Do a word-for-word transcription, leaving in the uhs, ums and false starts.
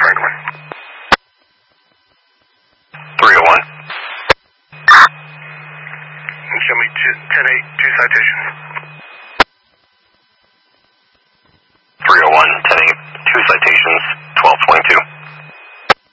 Franklin. three oh one. Show me ten eight, two citations. three oh one, ten eight, two citations, twelve twenty-two.